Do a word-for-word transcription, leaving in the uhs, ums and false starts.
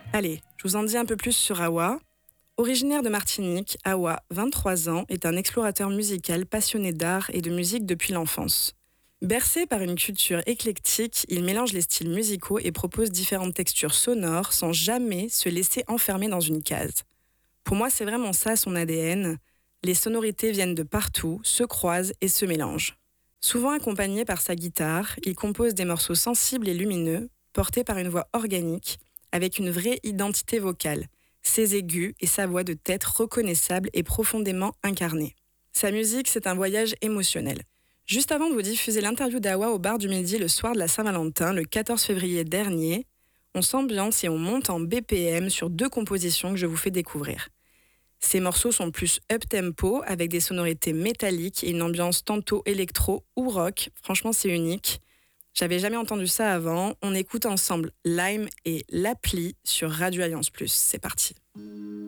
Allez, je vous en dis un peu plus sur Awa. Originaire de Martinique, Awa, vingt-trois ans, est un explorateur musical passionné d'art et de musique depuis l'enfance. Bercé par une culture éclectique, il mélange les styles musicaux et propose différentes textures sonores sans jamais se laisser enfermer dans une case. Pour moi, c'est vraiment ça son A D N. Les sonorités viennent de partout, se croisent et se mélangent. Souvent accompagné par sa guitare, il compose des morceaux sensibles et lumineux, portés par une voix organique, avec une vraie identité vocale, ses aigus et sa voix de tête reconnaissable et profondément incarnée. Sa musique, c'est un voyage émotionnel. Juste avant de vous diffuser l'interview d'Awa au bar du Midi le soir de la Saint-Valentin, le quatorze février dernier, on s'ambiance et on monte en B P M sur deux compositions que je vous fais découvrir. Ces morceaux sont plus up-tempo, avec des sonorités métalliques et une ambiance tantôt électro ou rock. Franchement, c'est unique. J'avais jamais entendu ça avant. On écoute ensemble Lime et L'Appli sur Radio Alliance plus. C'est parti.